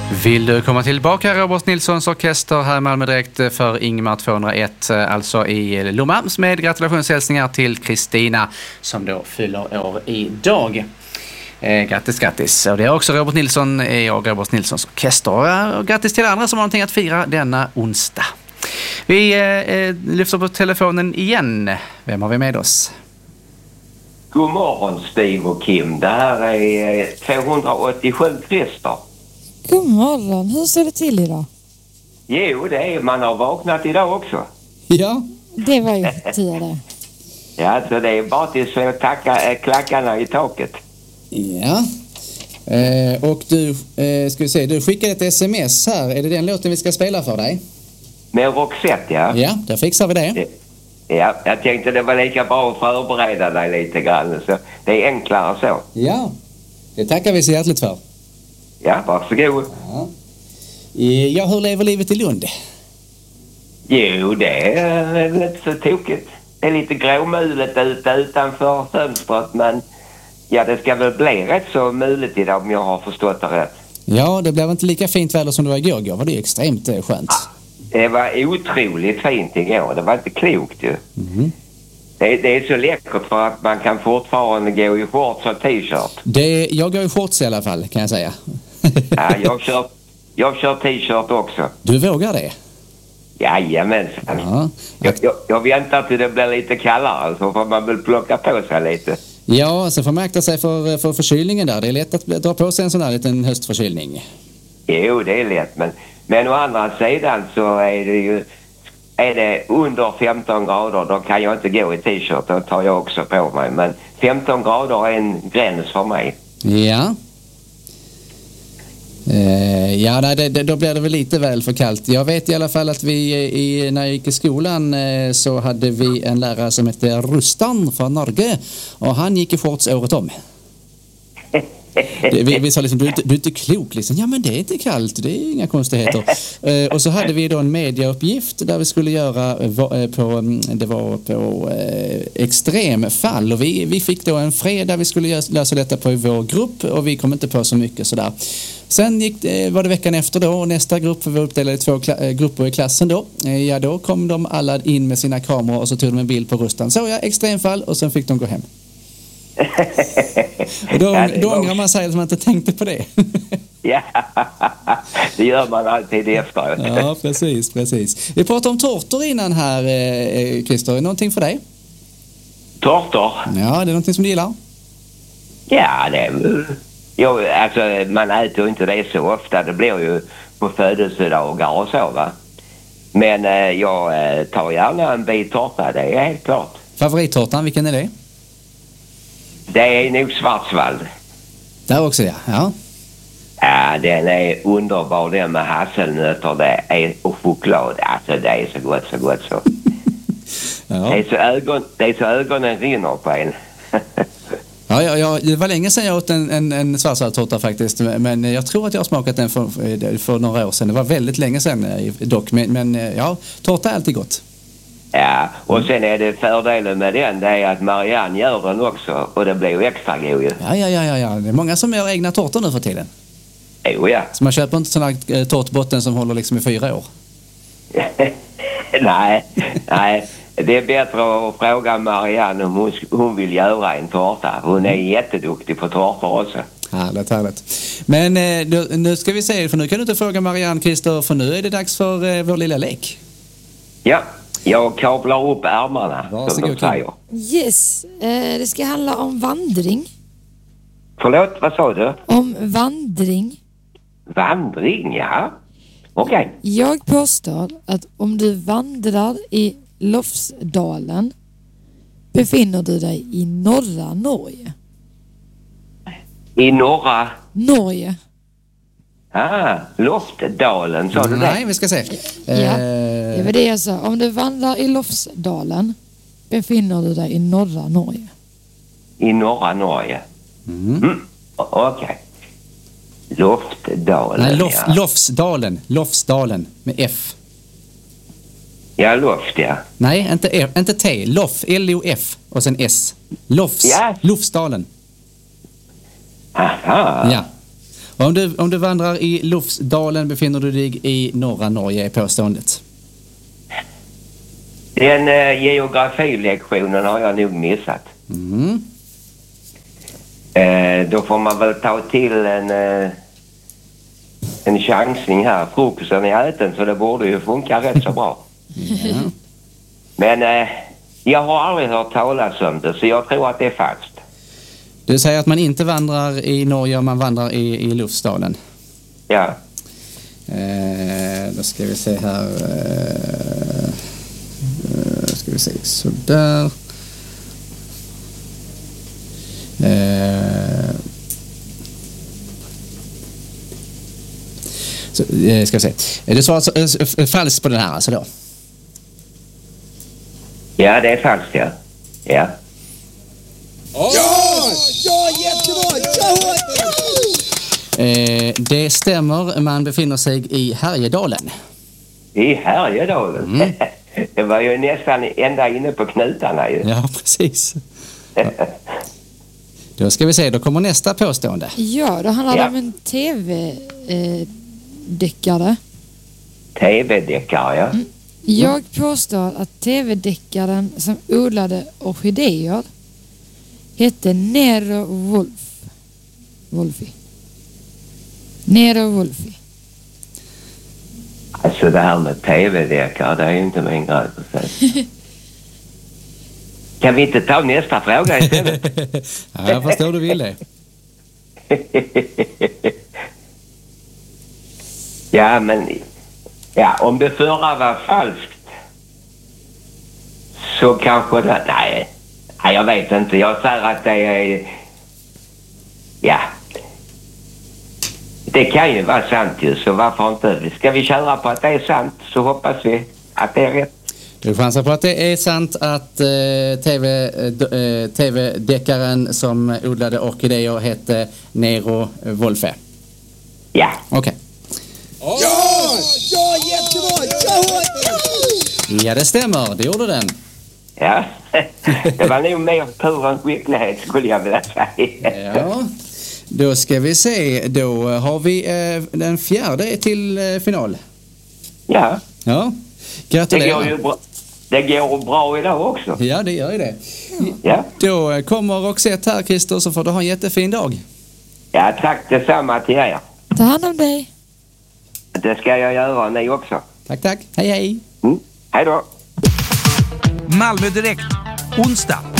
Vill du komma tillbaka, Robert Nilssons orkester här i Malmö direkt för Ingmar 201, alltså i Lomma, med gratulationshälsningar till Kristina som då fyller år idag. Grattis. Och det är också Robert Nilsson och Robert Nilssons orkester. Och grattis till andra som har någonting att fira denna onsdag. Vi lyfter på telefonen igen. Vem har vi med oss? God morgon Steve och Kim. Det här är 287 Christer. God morgon. Hur ser det till idag? Jo, det är man har vaknat idag också. Ja. Det var ju tur det. Ja, så det är bara till så att tacka klackarna i taket. Ja. Och du, ska vi se, du skickade ett sms här. Är det den låten vi ska spela för dig? Med Roxette, ja. Ja, där fixar vi det. Ja, jag tänkte det var lika bra att förbereda dig lite grann. Så det är enklare så. Ja, det tackar vi så hjärtligt för. Ja, varsågod. Ja, hur lever livet i Lund? Jo, det är inte så tokigt. Det är lite gråmulet utanför fönstret, men ja, det ska väl bli rätt så muligt idag om jag har förstått det rätt. Ja, det blev inte lika fint väder som det var igår. Igår var det extremt skönt. Det var otroligt fint igår. Det var inte klokt ju. Mm. Det är så läckert för att man kan fortfarande gå i shorts och t-shirt. Jag går i shorts i alla fall, kan jag säga. Ja, jag kör t-shirt också. Du vågar det? Jajamensan. Ja. Jag väntar till det blir lite kallare så får man väl plocka på sig lite. Ja, så får man akta sig för förkylningen där. Det är lätt att dra på sig en sån här liten höstförkylning. Jo, det är lätt. Men å andra sidan så är det under 15 grader, då kan jag inte gå i t-shirt. Då tar jag också på mig. Men 15 grader är en gräns för mig. Ja. Ja, då blir det väl lite väl för kallt. Jag vet i alla fall att när jag gick i skolan så hade vi en lärare som hette Rustan från Norge. Och han gick i shorts året om. Vi sa liksom, du är inte klok liksom. Ja, men det är inte kallt, det är inga konstigheter. Och så hade vi då en mediauppgift där vi skulle göra på extremfall. Och vi fick då en fredag vi skulle lösa detta på i vår grupp och vi kom inte på så mycket sådär. Sen var det veckan efter då och nästa grupp, för vi var uppdelade i 2 grupper i klassen då. Ja, då kom de alla in med sina kameror och så tog de en bild på Rustan. Så ja, extremfall och sen fick de gå hem. Och då ångrar man sig att man inte tänkte på det. Ja, det gör man alltid efteråt. Ja, precis. Vi pratade om tårtor innan här, Christer. Är det någonting för dig? Tårtor? Ja, det är någonting som du gillar? Ja, det är väl... alltså, man äter ju inte det så ofta. Det blir ju på födelsedagar och så, va? Men jag tar gärna en bit tårta, det är helt klart. Favorittårtan, vilken är det? Det är nog Schwarzwald. Där också, ja. Ja, den är underbar, den med hasselnötter och choklad. Alltså, det är så gott så. Ja. Det är så ögonen rinner på en. Ja, det var länge sedan jag åt en Schwarzwaldtårta faktiskt. Men jag tror att jag har smakat den för några år sedan. Det var väldigt länge sedan dock. Men ja, tårta är alltid gott. Ja, och sen är det fördelen med den, det är att Marianne gör den också. Och det blir ju extra god ju. Ja. Det är många som gör egna tårtor nu för tiden. Jo, ja. Så man köper inte sån här tårtbotten som håller liksom i 4 år. Nej. Det är bättre att fråga Marianne om hon vill göra en tårta. Hon är jätteduktig på tårtor också. Härligt. Men nu ska vi se, för nu kan du inte fråga Marianne, Christer, för nu är det dags för vår lilla lek. Ja. Jag kablar upp ärmarna, som de säger. Yes, det ska handla om vandring. Förlåt, vad sa du? Om vandring. Vandring, ja. Okej. Jag påstår att om du vandrar i Lofsdalen befinner du dig i norra Norge. I norra? Norge. Lofsdalen, sa du det? Nej, vi ska se. Ja, det var det jag sa. Om du vandrar i Lofsdalen befinner du dig i norra Norge. I norra Norge? Okej. Lofsdalen. Nej, Lofsdalen med F. Ja, Loft, ja. Nej, inte T. Lof, L-O-F och sen S. Lofsdalen. Aha. Ja. Om du vandrar i Lofsdalen befinner du dig i norra Norge är påståendet. Den geografilektionen har jag nog missat. Mm. Då får man väl ta till en chansning här. Frukosten är äten så det borde ju funka rätt så bra. Ja. Men jag har aldrig hört talas om det så jag tror att det är falskt. Du säger att man inte vandrar i Norge om man vandrar i Lofsdalen. Ja. Då ska vi se här. Ska vi se sådär. Så, ska vi se. Du svarar alltså, falskt på den här alltså då? Ja, det är falskt, ja. Ja. Ja, jättebra! Det stämmer, man befinner sig i Härjedalen. I Härjedalen? Det var ju nästan ända inne på knutarna ju. Ja, precis. Då ska vi se, då kommer nästa påstående. Ja, då handlar det om en tv-deckare. TV-deckare, ja. Jag påstår att tv-deckaren som odlade orkidéer hette Nero Wolfi. Nero Wolfi. Alltså det här med TV-deckare, det är ju inte min grej. Kan vi inte ta nästa fråga istället? Ja, jag förstår du vill det. Ja, men om det förra var falskt så kanske det... Nej, jag vet inte. Jag säger att det är... Ja. Det kan ju vara sant ju, så varför inte? Ska vi köra på att det är sant så hoppas vi att det är rätt. Du chansar på att det är sant att tv-deckaren som odlade orkidéer hette Nero Wolfe? Ja. Okej. Ja, jättebra! Ja, det stämmer. Det gjorde den. Ja, det var nog mer pur än skicklighet skulle jag vilja säga. Ja, då ska vi se. Då har vi den fjärde till final. Ja, Ja, det gratulerar. går ju bra. Det går bra idag också. Ja, det gör ju det. Ja, Då kommer Roxette här, Christer, så får du ha en jättefin dag. ja tack detsamma till er. Ta hand om dig. Det ska jag göra, ni också. Tack, tack. Hej, hej. Hej då. Malmö Direkt, onsdag